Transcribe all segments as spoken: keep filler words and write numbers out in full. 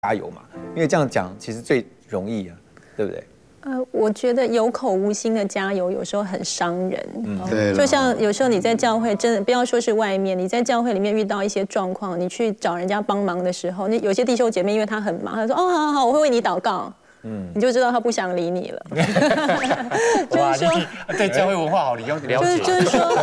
加油嘛，因为这样讲其实最容易啊，对不对？ 呃，我觉得有口无心的加油有时候很伤人。 嗯，对。 就像有时候你在教会，真的不要说是外面，你在教会里面遇到一些状况，你去找人家帮忙的时候，你有些弟兄姐妹因为他很忙，他说哦好好好，我会为你祷告。嗯，你就知道他不想理你了。 哇，你对教会文化好了了解。 就是说，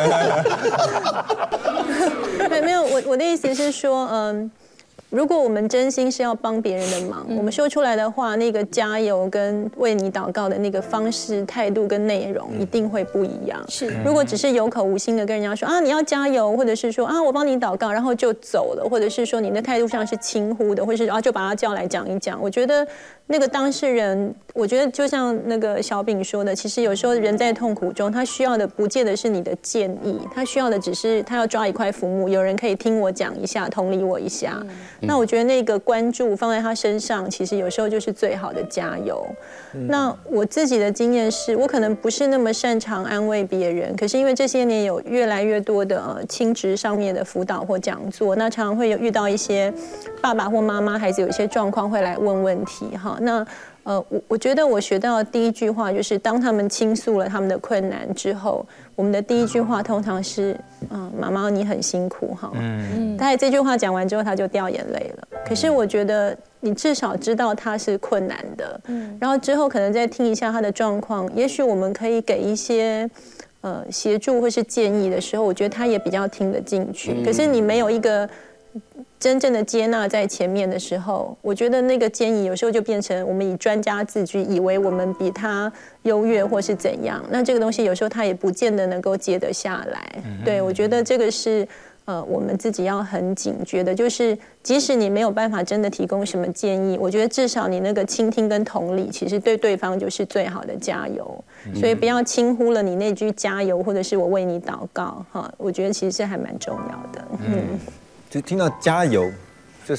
没没有我我的意思是说，嗯。如果我们真心是要帮别人的忙，我们说出来的话，那个加油跟为你祷告的那个方式、态度跟内容一定会不一样。是，如果只是有口无心的跟人家说啊你要加油，或者是说啊我帮你祷告，然后就走了，或者是说你的态度上是轻忽的，或者是啊就把他叫来讲一讲，我觉得那个当事人，我觉得就像那个小炳说的，其实有时候人在痛苦中，他需要的不见得是你的建议，他需要的只是他要抓一块浮木，有人可以听我讲一下，同理我一下。那我觉得那个关注放在他身上，其实有时候就是最好的加油。嗯、那我自己的经验是，我可能不是那么擅长安慰别人，可是因为这些年有越来越多的呃亲职上面的辅导或讲座，那常常会有遇到一些爸爸或妈妈孩子有一些状况会来问问题哈。那呃，我我觉得我学到的第一句话就是，当他们倾诉了他们的困难之后，我们的第一句话通常是，嗯，妈妈你很辛苦哈。嗯，大概这句话讲完之后，他就掉眼泪了。可是我觉得你至少知道他是困难的，嗯，然后之后可能再听一下他的状况，也许我们可以给一些呃协助或是建议的时候，我觉得他也比较听得进去。可是你没有一个真正的接纳在前面的时候，我觉得那个建议有时候就变成我们以专家自居，以为我们比他优越或是怎样。那这个东西有时候他也不见得能够接得下来。对，我觉得这个是呃我们自己要很警觉的，就是即使你没有办法真的提供什么建议，我觉得至少你那个倾听跟同理，其实对对方就是最好的加油。所以不要轻忽了你那句加油，或者是我为你祷告哈，我觉得其实是还蛮重要的。嗯。 就听到加油，就是，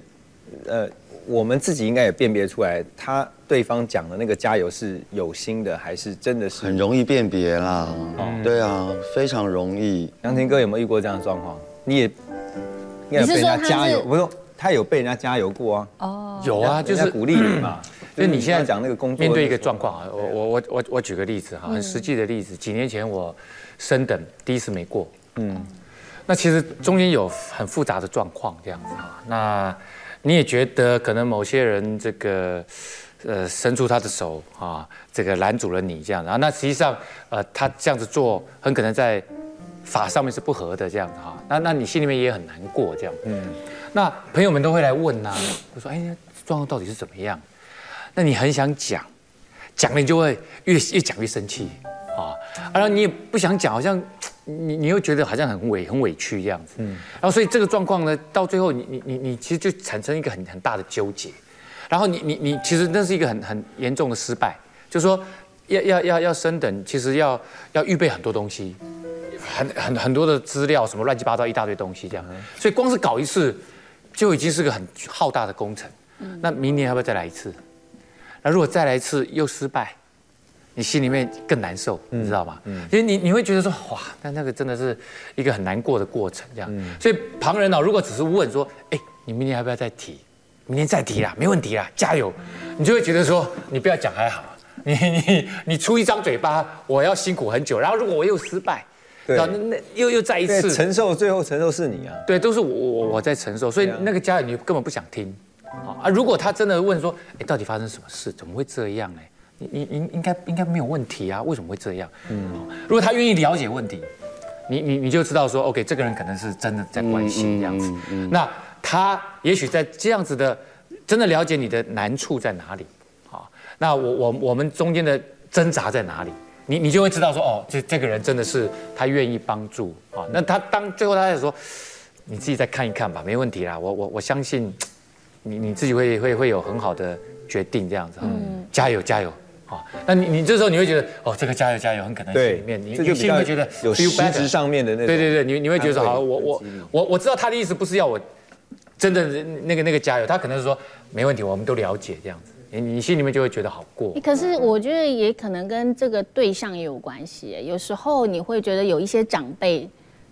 呃，我们自己应该也辨别出来，他对方讲的那个加油是有心的，还是真的是很容易辨别啦。嗯、对啊，非常容易。 杨廷哥有没有遇过这样的状况？你也应该有被人家加油，不用，他有被人家加油过啊。哦， 有啊，就是鼓励你嘛。 就你现在讲那个工作， 面对一个状况啊，我我我我我举个例子哈，很实际的例子。几年前我升等第一次没过，嗯。那其实中间有很复杂的状况，这样子哈。那你也觉得可能某些人这个呃伸出他的手啊，这个拦阻了你这样子啊。那实际上呃他这样子做很可能在法上面是不合的这样子哈。那那你心里面也很难过这样。嗯。那朋友们都会来问呐、啊，就说哎状况到底是怎么样？那你很想讲，讲了你就会越越讲越生气啊，然后你也不想讲，好像。你你又觉得好像很委很委屈这样子，嗯，然后所以这个状况呢，到最后你你你你其实就产生一个很很大的纠结，然后你你你其实那是一个很很严重的失败，就是说要要要要升等，其实要要预备很多东西，很很很多的资料，什么乱七八糟一大堆东西这样，所以光是搞一次就已经是个很浩大的工程，那明年要不要再来一次？那如果再来一次又失败？你心里面更难受，你知道吗？嗯，因为你你会觉得说，哇，但那个真的是一个很难过的过程，这样。嗯、所以旁人啊，如果只是问说，哎，你明年要不要再提？明年再提啦，没问题啦，加油！你就会觉得说，你不要讲还好，你你你出一张嘴巴，我要辛苦很久，然后如果我又失败，对，那那又又再一次承受，最后承受是你啊， 对，都是我我我在承受，所以那个加油你根本不想听，啊，如果他真的问说，哎，到底发生什么事？怎么会这样呢？你你应应该应该没有问题啊？为什么会这样？嗯，如果他愿意了解问题，你你你就知道说 ，OK， 这个人可能是真的在关心这样子。嗯嗯嗯、那他也许在这样子的，真的了解你的难处在哪里？好，那我我我们中间的挣扎在哪里？你你就会知道说，哦，这这个人真的是他愿意帮助啊。那他当最后他就说，你自己再看一看吧，没问题啦。我我我相信你你自己会会会有很好的决定这样子。嗯，加油加油。啊，那你你这时候你会觉得哦，这个加油加油，很可能心里面你你心里会觉得有实质上面的那种， 对对对，你你会觉得说好，我我我我知道他的意思不是要我真的那个那个加油，他可能是说没问题，我们都了解这样子，你你心里面就会觉得好过。 可是我觉得也可能跟这个对象也有关系，有时候你会觉得有一些长辈。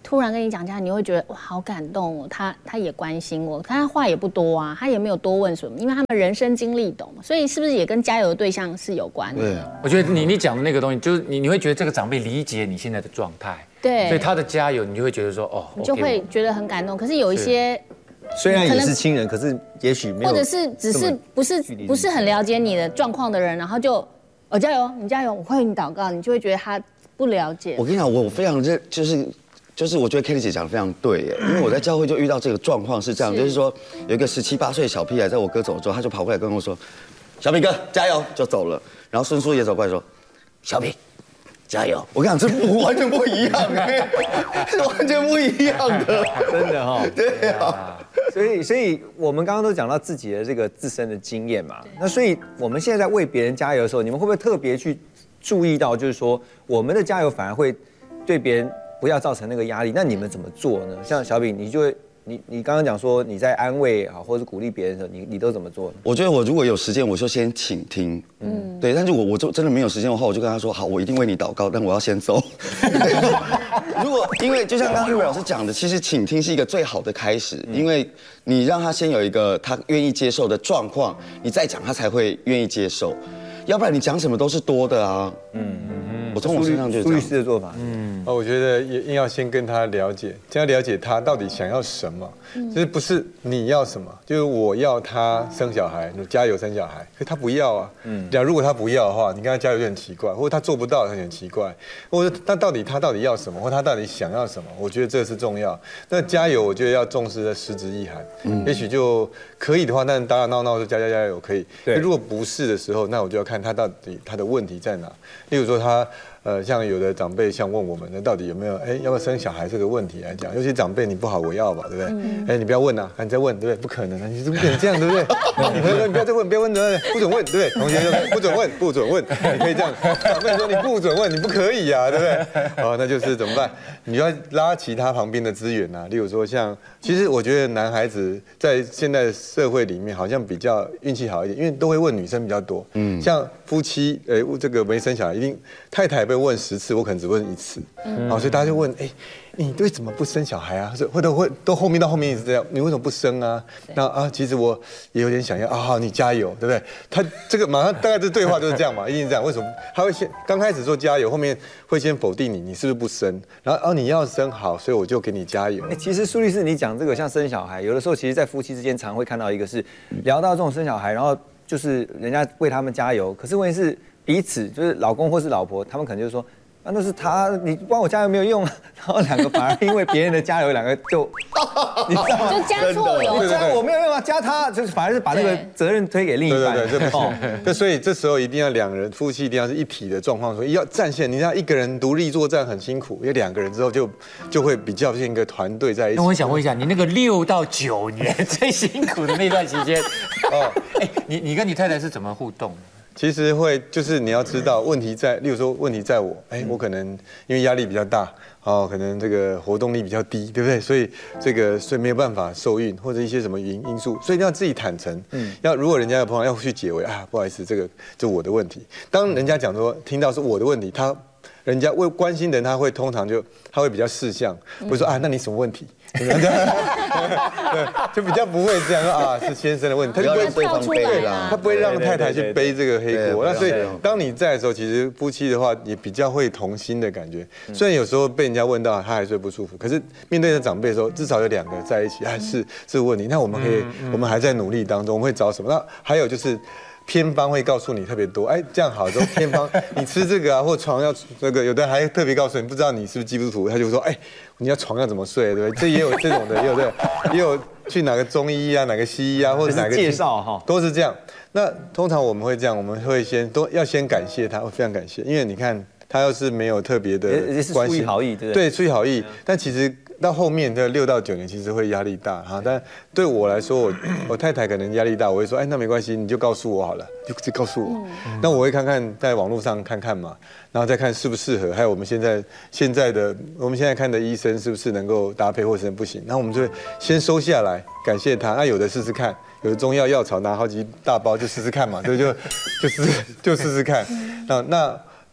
突然跟你讲家，你会觉得哇好感动哦，他他也关心我，他话也不多啊，他也没有多问什么，因为他们人生经历懂，所以是不是也跟加油的对象是有关的？ 对， 我觉得你你讲的那个东西，就是你你会觉得这个长辈理解你现在的状态， 对， 所以他的加油，你就会觉得说哦， 你就会觉得很感动。可是有一些。 虽然也是亲人，可是也许没有， 或者是只是不是不是很了解你的状况的人，然后就哦加油，你加油，我会为你祷告，你就会觉得他不了解。 我跟你讲，我非常认，就是就是我觉得 Kelly 姐讲的非常对耶，因为我在教会就遇到这个状况是这样，就是说有一个十七八岁小屁孩，在我哥走之后，他就跑过来跟我说：“小屁哥加油！”就走了。然后孙叔也走过来说：“小屁。”加油！我跟你讲，这不完全不一样哎，是完全不一样的， 真的哈。 对啊， 所以所以我们刚刚都讲到自己的这个自身的经验嘛，那所以我们现在在为别人加油的时候，你们会不会特别去注意到，就是说我们的加油反而会对别人不要造成那个压力？那你们怎么做呢？像小炳，你就会。你你刚刚讲说你在安慰啊，或者鼓励别人的时候，你你都怎么做呢？ 我觉得我如果有时间，我就先倾听，嗯，对。但是我我就真的没有时间的话，我就跟他说，好，我一定为你祷告，但我要先走。如果因为就像刚刚玉伟老师讲的，其实倾听是一个最好的开始，因为你让他先有一个他愿意接受的状况，你再讲他才会愿意接受，要不然你讲什么都是多的啊。嗯嗯，我从我身上就是苏律师的做法， 嗯，哦，我觉得也硬要先跟他了解，先要了解他到底想要什么。就是不是你要什么，就是我要他生小孩，你加油生小孩，可是他不要啊。嗯，假如如果他不要的话，你跟他加油就很奇怪，或者他做不到，他很奇怪，或者那到底他到底要什么，或他到底想要什么？我觉得这是重要。那加油，我觉得要重视的实质意涵。嗯，也许就可以的话，但打打闹闹就加加加油可以。对，如果不是的时候，那我就要看他到底他的问题在哪。例如说他。呃，像有的长辈像问我们，那到底有没有哎，要不要生小孩这个问题来讲，尤其长辈你不好我要吧，对不对？哎、嗯，你不要问啊，你再问，对不对？不可能啊，你怎么可能这样，对不对？你可以说你不要再问，不要问，对不对？不准问，对不对？同学就不准问，不准问，你可以这样。长辈说你不准问，你不可以啊，对不对？哦，那就是怎么办？你要拉其他旁边的资源啊，例如说像，其实我觉得男孩子在现在社会里面好像比较运气好一点，因为都会问女生比较多。嗯，像夫妻，呃，这个没生小孩，一定太太被问十次，我可能只问一次，嗯，好，所以大家就问，哎，你为什么不生小孩啊？或者会都后面到后面一直这样，你为什么不生啊？那啊，其实我也有点想要啊，好，你加油，对不对？他这个马上大概这对话就是这样嘛，一定是这样。为什么他会先刚开始说加油，后面会先否定你，你是不是不生？然后哦，你要生好，所以我就给你加油。 哎，其实苏律师，你讲这个像生小孩，有的时候其实，在夫妻之间常会看到一个是聊到这种生小孩，然后就是人家为他们加油，可是问题是彼此就是老公或是老婆，他们可能就说。啊，那是他，你帮我加油没有用啊。然后两个反而因为别人的加油，两个就，你知道吗？ 就加错油， 加我没有用啊，加他，就是反而是把那个责任推给另一半。 对对对，这不是。那所以这时候一定要两人夫妻一定要是一体的状况，所以要战线。你让一个人独立作战很辛苦，因为两个人之后就就会比较像一个团队在一起。 那我想问一下，你那个六到九年最辛苦的那段期间，哦，哎，你你跟你太太是怎么互动？ 其实会就是你要知道问题在，例如说问题在我，哎，我可能因为压力比较大，哦，可能这个活动力比较低，对不对？所以这个所以没有办法受孕或者一些什么因因素，所以一定要自己坦诚。嗯，要如果人家有朋友要去解围啊，不好意思，这个就我的问题。当人家讲说听到是我的问题，他人家为关心的人，他会通常就他会比较识相，不会说啊，那你什么问题？对，就比较不会这样说啊，是先生的问题， 他就不会对方背啦， 他不会让太太去背这个黑锅。那所以当你在的时候，其实夫妻的话也比较会同心的感觉。虽然有时候被人家问到，他还是会不舒服，可是面对着长辈的时候，至少有两个在一起，哎，是这个问题。那我们可以，我们还在努力当中，我们会找什么？那还有就是。偏方会告诉你特别多，哎，这样好之后偏方你吃这个啊，或床要这个，有的还特别告诉你，不知道你是不是基督徒，他就说，哎，你要床要怎么睡，对不对？这也有这种的，也有对，也有去哪个中医啊，哪个西医啊，或者哪个介绍哈， 都是这样。那通常我们会这样，我们会先都要先感谢他，非常感谢，因为你看他要是没有特别的关系， 出于好意，对不对？对，出于好意，但其实。到后面的六到九年，其实会压力大哈。但对我来说，我我太太可能压力大，我会说，哎，那没关系，你就告诉我好了，就就告诉我。嗯、那我会看看在网络上看看嘛，然后再看适不适合，还有我们现在现在的我们现在看的医生是不是能够搭配，或者不行。那我们就会先收下来，感谢他。那有的试试看，有的中药药草拿好几大包就试试看嘛，对，就就试就试试看。那那。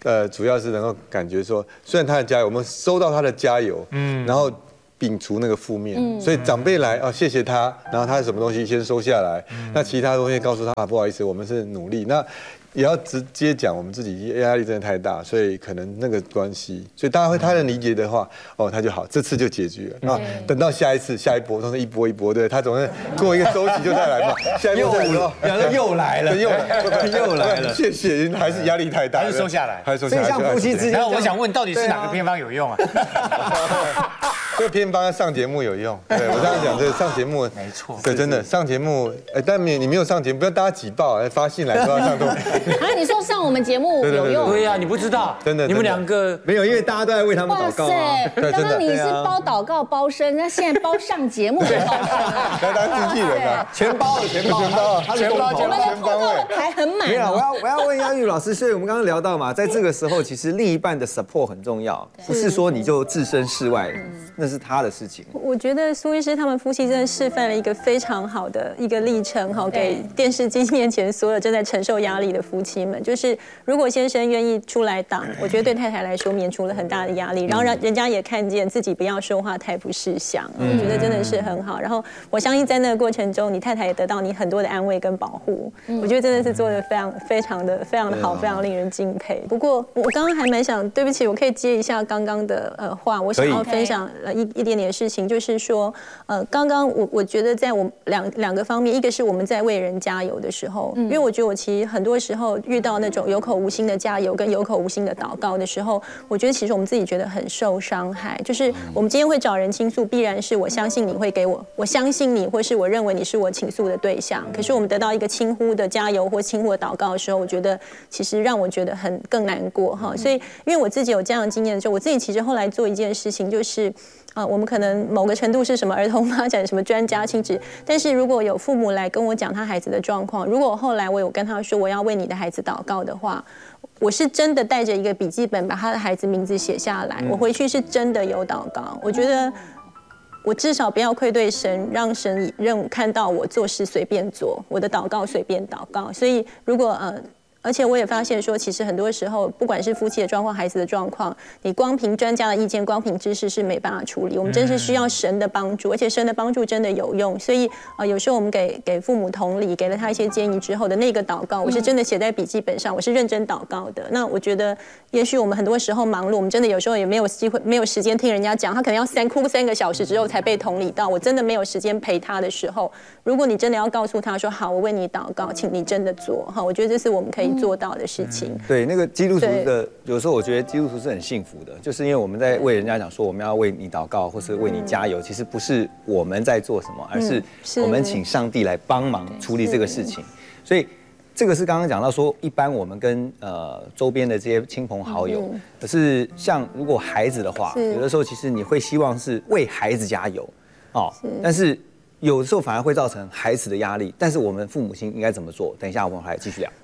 呃，主要是能够感觉说，虽然他的加油，我们收到他的加油，嗯，然后摒除那个负面，嗯，所以长辈来哦，谢谢他，然后他什么东西先收下来，嗯、那其他东西告诉他，不好意思，我们是努力，那也要直接讲我们自己压力真的太大，所以可能那个关系，所以大家会他能理解的话，哦，他就好，这次就解决了，啊，等到下一次下一波，都是一波一波，对，他总是过一个周期就再来嘛，下一波再来， 然后又来了， 又来又来了， 谢谢，还是压力太大， 还是收下来， 还是收下来， 所以像夫妻之间， 然后我想问，到底是哪个偏方有用啊？ 这个偏方上节目有用，对我这样讲，这上节目没错， 对，真的上节目，哎，但你你没有上节目，不要大家挤爆，发信来说要上节目。 啊，你说上我们节目有用？ 对呀，你不知道， 真的， 你们两个没有，因为大家都在为他们祷告。哇塞， 刚刚你是包祷告包生，那现在包上节目的包生啊， 来当经纪人啊， 全包了，全包，全包， 全包， 我们的通告的牌很满。 没有，我要我要问一下玉老师，所以我们刚刚聊到嘛，在这个时候，其实另一半的 support 很重要，不是说你就置身事外，那是他的事情。 我觉得苏医师他们夫妻真的示范了一个非常好的一个历程哈，给电视机面前所有正在承受压力的夫妻们，就是如果先生愿意出来挡，我觉得对太太来说免除了很大的压力，然后让人家也看见自己不要说话太不识相，我觉得真的是很好。然后我相信在那个过程中，你太太也得到你很多的安慰跟保护，我觉得真的是做的非常非常的非常的好，非常令人敬佩。不过我刚刚还蛮想，对不起，我可以接一下刚刚的呃话，我想要分享呃一一点点事情。就是说，呃，刚刚我我觉得在我两两个方面，一个是我们在为人加油的时候，因为我觉得我其实很多时候遇到那种有口无心的加油跟有口无心的祷告的时候，我觉得其实我们自己觉得很受伤害。就是我们今天会找人倾诉，必然是我相信你会给我，我相信你，或是我认为你是我倾诉的对象。可是我们得到一个轻忽的加油或轻忽的祷告的时候，我觉得其实让我觉得很更难过哈。所以，因为我自己有这样的经验的时候，我自己其实后来做一件事情就是。啊，我们可能某个程度是什么儿童发展什么专家亲子，但是如果有父母来跟我讲他孩子的状况，如果后来我有跟他说我要为你的孩子祷告的话，我是真的带着一个笔记本把他的孩子名字写下来，我回去是真的有祷告。我觉得我至少不要愧对神，让神认看到我做事随便做，我的祷告随便祷告。所以如果呃。而且我也发现说，其实很多时候，不管是夫妻的状况、孩子的状况，你光凭专家的意见、光凭知识是没办法处理。我们真是需要神的帮助，而且神的帮助真的有用。所以呃，有时候我们给给父母同理，给了他一些建议之后的那个祷告，我是真的写在笔记本上，我是认真祷告的。那我觉得，也许我们很多时候忙碌，我们真的有时候也没有机会、没有时间听人家讲，他可能要三哭三个小时之后才被同理到。我真的没有时间陪他的时候，如果你真的要告诉他说好，我为你祷告，请你真的做哈，我觉得这是我们可以做到的事情。嗯、 对，那个基督徒的，有时候我觉得基督徒是很幸福的，就是因为我们在为人家讲说我们要为你祷告，或是为你加油，其实不是我们在做什么，而是我们请上帝来帮忙处理这个事情。所以这个是刚刚讲到说，一般我们跟呃周边的这些亲朋好友，嗯、可是像如果孩子的话，有的时候其实你会希望是为孩子加油，哦，但是有的时候反而会造成孩子的压力。但是我们父母亲应该怎么做？等一下我们来继续聊。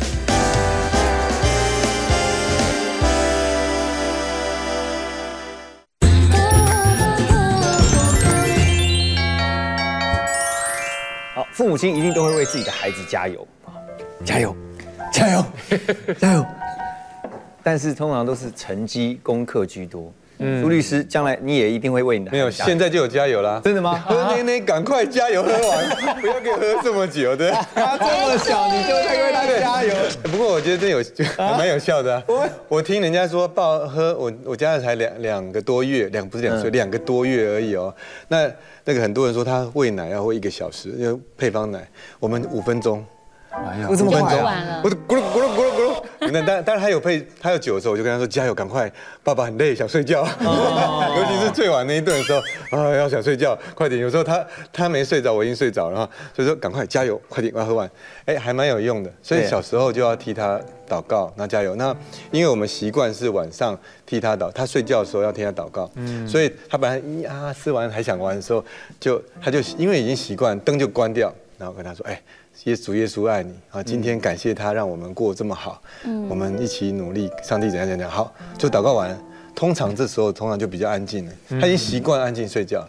好，父母亲一定都会为自己的孩子加油，加油，加油，加油。但是通常都是成绩、功课居多。嗯，苏律师，将来你也一定会为你的孩子没有，现在就有加油啦！ 真的吗？ 喝奶奶，赶快加油喝完，不要给我喝这么久的。 他这么小，你就在为他加油。 不过我觉得真有，还蛮有效的、啊。我我听人家说抱喝，我我家才两两个多月，两不是两岁，两、嗯、个多月而已哦。那那个很多人说他喂奶要喂一个小时，因为配方奶，我们五分钟。 哎呀，这么快啊！ 我咕噜咕噜咕噜咕噜。那当当然他有配，他有酒的时候，我就跟他说加油，赶快，爸爸很累，想睡觉。哦、尤其是最晚那一顿的时候，啊，要想睡觉，快点。有时候他他没睡着，我已经睡着了，所以说赶快加油，快点，我要喝完。哎，还蛮有用的。所以小时候就要替他祷告，那加油。那因为我们习惯是晚上替他祷，他睡觉的时候要替他祷告。嗯，所以他本来咿啊吃完还想玩的时候，就他就因为已经习惯，灯就关掉，然后跟他说，哎。耶稣，耶稣爱你啊！今天感谢他让我们过这么好，嗯、我们一起努力，上帝怎样怎样好，就祷告完。通常这时候通常就比较安静了，他已经习惯安静睡觉，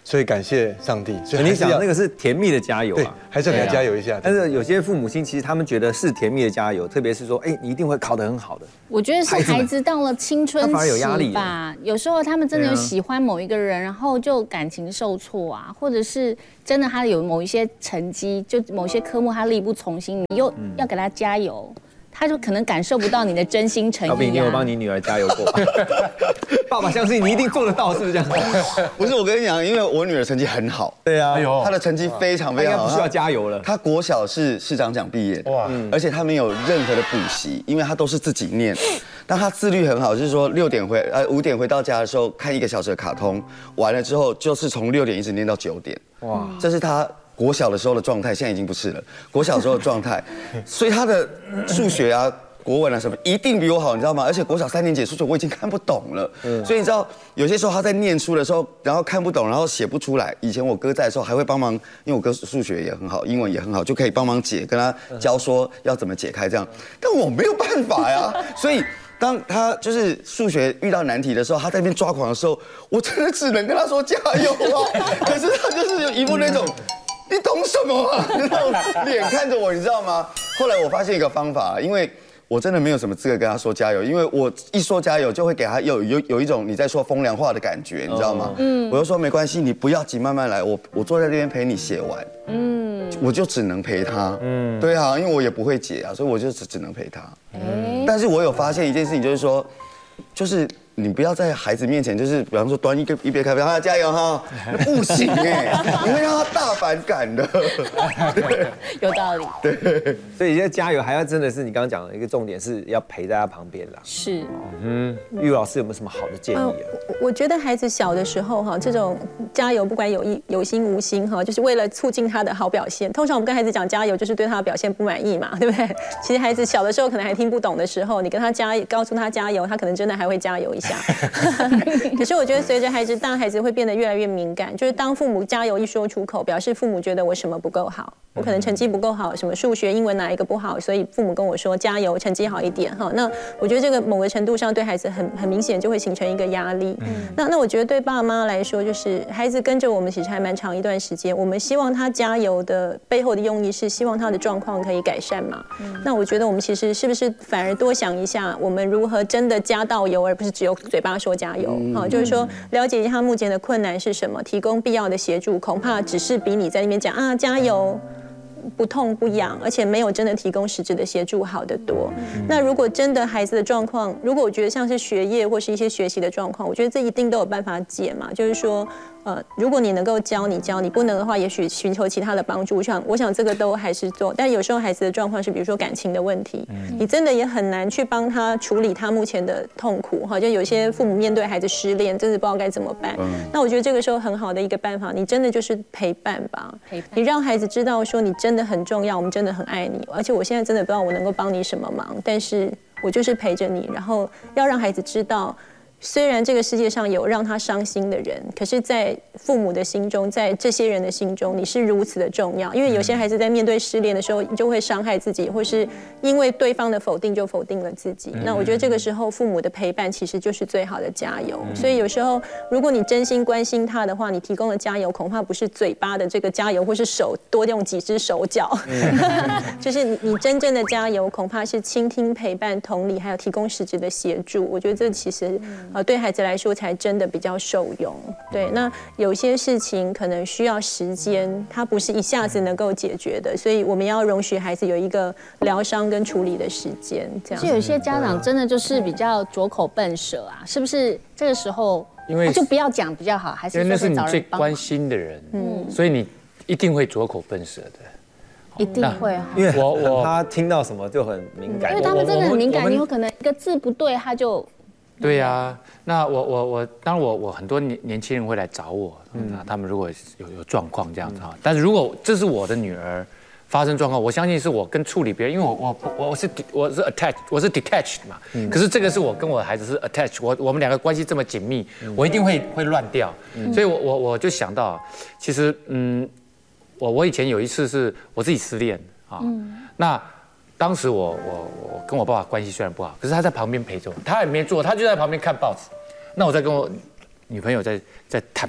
所以感谢上帝。所以你想那个是甜蜜的加油啊， 还是要给他加油一下。 但是有些父母亲其实他们觉得是甜蜜的加油，特别是说，哎，你一定会考得很好的。 我觉得是孩子到了青春期吧，有时候他们真的有喜欢某一个人，然后就感情受挫啊，或者是真的他有某一些成绩，就某些科目他力不从心，你又要给他加油。他就可能感受不到你的真心诚意、啊。 小比，你有帮你女儿加油过？爸爸相信你一定做得到，是不是这样？ 不是，我跟你讲，因为我女儿成绩很好， 对啊， 她的成绩非常非常好， 不需要加油了。 她国小是市长奖毕业的，哇，而且她没有任何的补习，因为她都是自己念。但她自律很好，就是说六点回呃五点回到家的时候看一个小时的卡通，完了之后就是从六点一直念到九点，哇，这是她国小的时候的状态，现在已经不是了。国小时候的状态，所以他的数学啊、国文啊什么一定比我好，你知道吗？而且国小三年级数学我已经看不懂了，嗯、所以你知道有些时候他在念书的时候，然后看不懂，然后写不出来。以前我哥在的时候还会帮忙，因为我哥数学也很好，英文也很好，就可以帮忙解，跟他教说要怎么解开这样。但我没有办法呀，所以。当他就是数学遇到难题的时候，他在那边抓狂的时候，我真的只能跟他说加油啊！可是他就是有一副那种，你懂什么啊？那种脸看着我，你知道吗？后来我发现一个方法，因为我真的没有什么资格跟他说加油，因为我一说加油就会给他有有有一种你在说风凉话的感觉，你知道吗？嗯，我就说没关系，你不要急，慢慢来，我我坐在这边陪你写完。嗯，我就只能陪他。嗯，对啊，因为我也不会解啊，所以我就只只能陪他。嗯，但是我有发现一件事情，就是说，就是你不要在孩子面前，就是比方说端一个一杯咖啡，啊加油哈，不行哎，你会让他大反感的。 有道理。 对，所以要加油，还要真的是你刚刚讲的一个重点是要陪在他旁边啦。 是。 嗯，玉老师有没有什么好的建议啊？ 我觉得孩子小的时候哈，这种加油不管有意有心无心哈，就是为了促进他的好表现。通常我们跟孩子讲加油，就是对他的表现不满意嘛，对不对？其实孩子小的时候可能还听不懂的时候，你跟他加告诉他加油，他可能真的还会加油一下。可是我觉得随着孩子大，孩子会变得越来越敏感，就是当父母加油一说出口，表示父母觉得我什么不够好，我可能成绩不够好，什么数学、英文哪一个不好，所以父母跟我说加油，成绩好一点哈。那我觉得这个某个程度上对孩子很很明显就会形成一个压力。嗯、那那我觉得对爸妈来说，就是孩子跟着我们其实还蛮长一段时间，我们希望他加油的背后的用意是希望他的状况可以改善嘛。嗯、那我觉得我们其实是不是反而多想一下，我们如何真的加到油，而不是只有嘴巴说加油啊、嗯？就是说了解一下他目前的困难是什么，提供必要的协助，恐怕只是比你在那边讲啊加油。不痛不痒，而且没有真的提供实质的协助好得多。嗯、那如果真的孩子的状况，如果我觉得像是学业或是一些学习的状况，我觉得这一定都有办法解嘛。就是说，呃，如果你能够教你教，你不能的话，也许寻求其他的帮助。我想，我想这个都还是做。但有时候孩子的状况是，比如说感情的问题，嗯、你真的也很难去帮他处理他目前的痛苦哈。就有些父母面对孩子失恋，真是不知道该怎么办。嗯、那我觉得这个时候很好的一个办法，你真的就是陪伴吧。陪伴，你让孩子知道说你真的很重要，我们真的很爱你，而且我现在真的不知道我能够帮你什么忙，但是我就是陪着你，然后要让孩子知道。虽然这个世界上有让他伤心的人，可是在父母的心中，在这些人的心中，你是如此的重要。因为有些孩子在面对失恋的时候，就会伤害自己，或是因为对方的否定就否定了自己。那我觉得这个时候父母的陪伴其实就是最好的加油。所以有时候如果你真心关心他的话，你提供的加油恐怕不是嘴巴的这个加油，或是手多用几只手脚，就是你真正的加油，恐怕是倾听、陪伴、同理，还有提供实质的协助。我觉得这其实。呃，对孩子来说才真的比较受用。对，那有些事情可能需要时间，它不是一下子能够解决的，所以我们要容许孩子有一个疗伤跟处理的时间。这样， 就有些家长真的就是比较拙口笨舌啊，是不是？这个时候，因为就不要讲比较好，还是因为那是你最关心的人，嗯，所以你一定会拙口笨舌的。 一定会， 因为我我他听到什么就很敏感， 因为他们真的很敏感，你有可能一个字不对他就。 对呀、啊，那我我我，当然我我很多年年轻人会来找我，嗯，他们如果有有状况这样子哈，但是如果这是我的女儿发生状况，我相信是我跟处理别人，因为我我我是我是 attached， 我是 detached 嘛，嗯、可是这个是我跟我的孩子是 attached， 我我们两个关系这么紧密，我一定会会乱掉，嗯、所以我我我就想到，其实嗯，我我以前有一次是我自己失恋啊，嗯、那。当时我我我跟我爸爸关系虽然不好，可是他在旁边陪着我，他也没做，他就在旁边看报纸。那我在跟我女朋友在在谈判，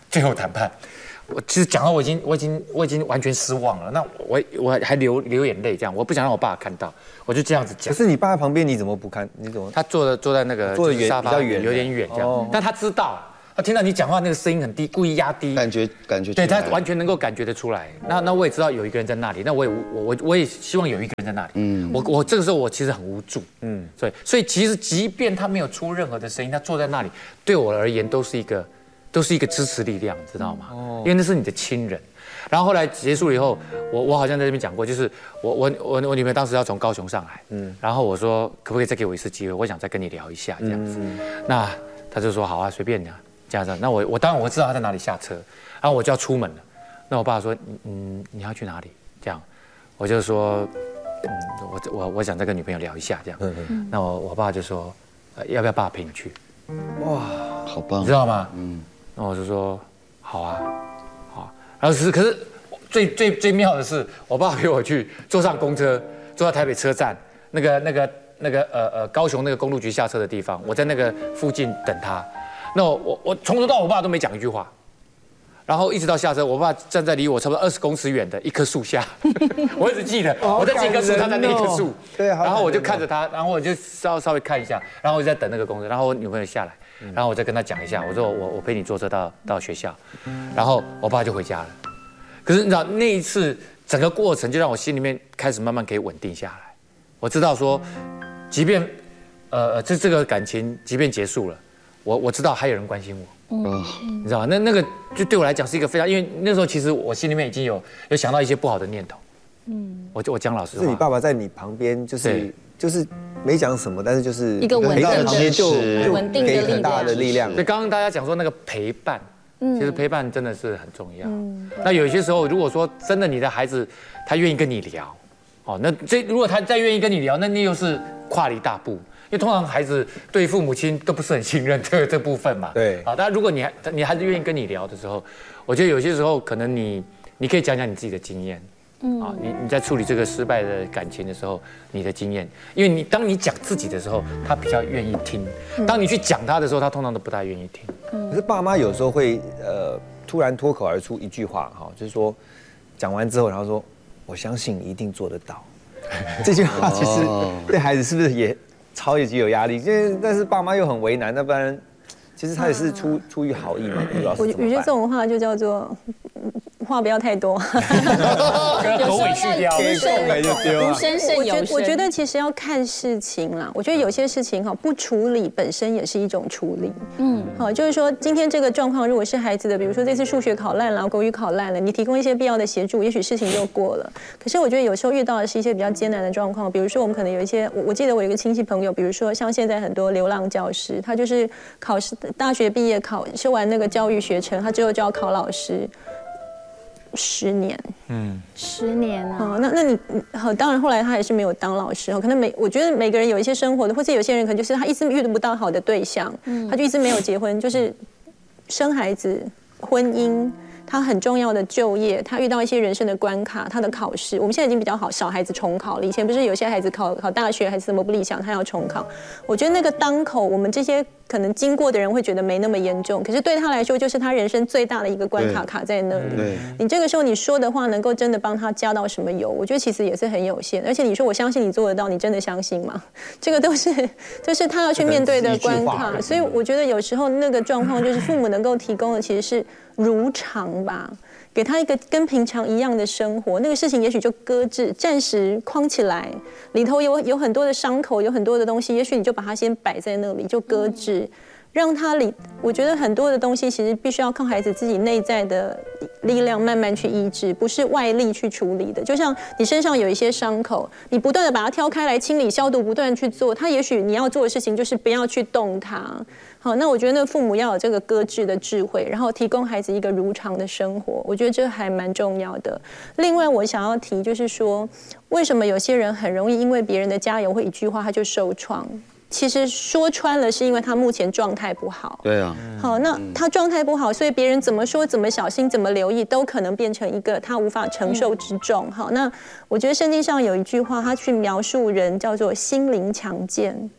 最后谈判，我其实讲到我已经我已经我已经完全失望了，那我我还流流眼泪这样，我不想让我爸看到，我就这样子讲。 可是你爸在旁边，你怎么不看？你怎么？ 他坐的坐在那个坐的远沙发比较远， 有点远这样，但他知道。他听到你讲话那个声音很低，故意压低， 感觉感觉对他完全能够感觉得出来。那那我也知道有一个人在那里，那我也我我我也希望有一个人在那里。嗯，我我这个时候我其实很无助。嗯，所以所以其实即便他没有出任何的声音，他坐在那里，对我而言都是一个都是一个支持力量，知道吗？哦，因为那是你的亲人。然后后来结束了以后，我我好像在这边讲过，就是我我我我女朋友当时要从高雄上来，嗯，然后我说可不可以再给我一次机会，我想再跟你聊一下这样子。那他就说好啊，随便你啊。这样子，那我我当然我知道他在哪里下车，然后我就要出门了。那我爸说，嗯，你要去哪里？这样，我就说，嗯，我我我想再跟女朋友聊一下，这样。嗯、那我我爸就说，呃，要不要爸陪你去？ 哇，好棒， 你知道吗？嗯。那我就说，好啊，好。然后是可是最最最妙的是，我爸陪我去坐上公车，坐到台北车站那个那个那个呃呃高雄那个公路局下车的地方，我在那个附近等他。那我我我从头到我爸都没讲一句话，然后一直到下车，我爸站在离我差不多二十公尺远的一棵树下，我一直记得我在这棵树，他在那一棵树， 对， 然后我就看着他，然后我就稍稍微看一下，然后我就在等那个公车，然后我女朋友下来，然后我再跟他讲一下，我说我我陪你坐车到到学校，然后我爸就回家了。可是你知道那一次整个过程就让我心里面开始慢慢可以稳定下来，我知道说，即便呃这这个感情即便结束了。我我知道还有人关心我，嗯，你知道吗？那那个就对我来讲是一个非常，因为那时候其实我心里面已经有有想到一些不好的念头，嗯，我就我讲老实话， 是你爸爸在你旁边，就是就是没讲什么，但是就是一个稳定的旁边就就稳定的给很大的力量。 所以刚刚大家讲说那个陪伴，其实陪伴真的是很重要。那有些时候如果说真的你的孩子他愿意跟你聊，哦，那这如果他再愿意跟你聊，那你又是跨了一大步。因为通常孩子对父母亲都不是很信任这这部分嘛， 对， 啊，但如果你还你孩子愿意跟你聊的时候，我觉得有些时候可能你你可以讲讲你自己的经验，嗯，啊，你你在处理这个失败的感情的时候，你的经验，因为你当你讲自己的时候，他比较愿意听；当你去讲他的时候，他通常都不大愿意听。 可是爸妈有时候会呃突然脱口而出一句话哈，就是说讲完之后，然后说我相信你一定做得到。这句话其实对孩子是不是也？超级有压力，因为但是爸妈又很为难，那不然，其实他也是出出于好意嘛。 我我觉得这种话就叫做话不要太多， 狗尾续貂， 无声胜有声。 我觉得其实要看事情啦。我觉得有些事情哈不处理本身也是一种处理。嗯，好，就是说今天这个状况如果是孩子的，比如说这次数学考烂了，国语考烂了，你提供一些必要的协助，也许事情就过了。可是我觉得有时候遇到的是一些比较艰难的状况，比如说我们可能有一些，我我记得我有一个亲戚朋友，比如说像现在很多流浪教师，他就是考试大学毕业考修完那个教育学程，他之后就要考老师。十年，嗯， 十年啊， 哦，那那你好，当然后来他还是没有当老师，可能每我觉得每个人有一些生活的，或者有些人可能就是他一直遇不到好的对象，嗯，他就一直没有结婚，就是生孩子、婚姻。他很重要的就业，他遇到一些人生的关卡，他的考试，我们现在已经比较好，小孩子重考了。以前不是有些孩子考考大学还是什么不理想，他要重考。我觉得那个当口，我们这些可能经过的人会觉得没那么严重，可是对他来说，就是他人生最大的一个关卡卡在那里。你这个时候你说的话，能够真的帮他加到什么油？我觉得其实也是很有限。而且你说我相信你做得到，你真的相信吗？这个都是就是他要去面对的关卡。所以我觉得有时候那个状况就是父母能够提供的其实是。如常吧，给他一个跟平常一样的生活，那个事情也许就搁置，暂时框起来，里头有有很多的伤口，有很多的东西，也许你就把它先摆在那里，就搁置，让他里。我觉得很多的东西其实必须要靠孩子自己内在的力量慢慢去医治，不是外力去处理的。就像你身上有一些伤口，你不断的把它挑开来清理消毒，不断去做，他也许你要做的事情就是不要去动它。好，那我觉得父母要有这个搁置的智慧，然后提供孩子一个如常的生活，我觉得这还蛮重要的。另外，我想要提就是说，为什么有些人很容易因为别人的加油或一句话他就受创？其实说穿了，是因为他目前状态不好。 对啊。 好，那他状态不好，所以别人怎么说、怎么小心、怎么留意，都可能变成一个他无法承受之重。好，那我觉得圣经上有一句话，他去描述人叫做心灵强健。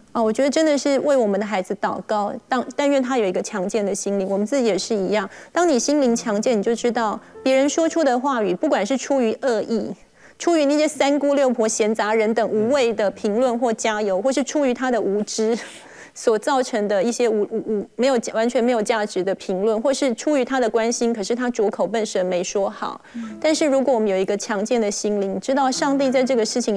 哦，我觉得真的是为我们的孩子祷告，但但愿他有一个强健的心灵。我们自己也是一样，当你心灵强健，你就知道别人说出的话语，不管是出于恶意，出于那些三姑六婆、闲杂人等无谓的评论或加油，或是出于他的无知所造成的一些无无无没有完全没有价值的评论，或是出于他的关心，可是他拙口笨舌没说好。但是如果我们有一个强健的心灵，知道上帝在这个事情